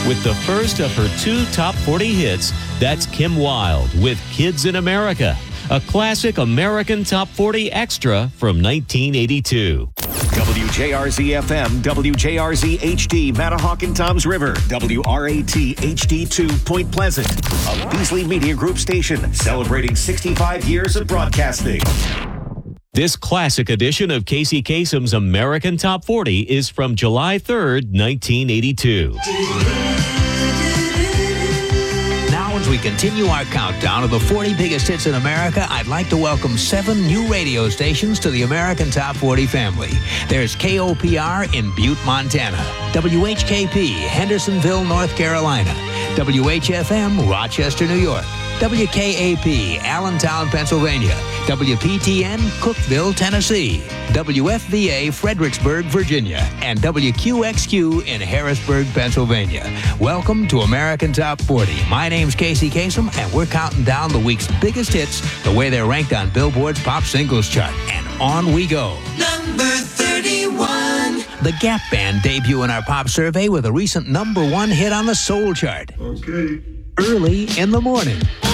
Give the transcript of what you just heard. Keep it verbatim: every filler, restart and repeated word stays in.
with the first of her two top forty hits. That's Kim Wilde with Kids in America, a classic American Top forty extra from nineteen eighty-two. W J R Z F M, W J R Z H D, Matahawk and Toms River, W R A T H D two, Point Pleasant, a Beasley Media Group station celebrating sixty-five years of broadcasting. This classic edition of Casey Kasem's American Top forty is from July third, nineteen eighty-two. Now, as we continue our countdown of the forty biggest hits in America, I'd like to welcome seven new radio stations to the American Top forty family. There's K O P R in Butte, Montana, W H K P, Hendersonville, North Carolina, W H F M, Rochester, New York, W K A P, Allentown, Pennsylvania, W P T N, Cookeville, Tennessee, W F V A, Fredericksburg, Virginia, and W Q X Q in Harrisburg, Pennsylvania. Welcome to American Top forty. My name's Casey Kasem, and we're counting down the week's biggest hits the way they're ranked on Billboard's Pop Singles Chart. And on we go. Number thirty-one. The Gap Band debut in our pop survey with a recent number one hit on the Soul Chart. Okay. Early in the Morning.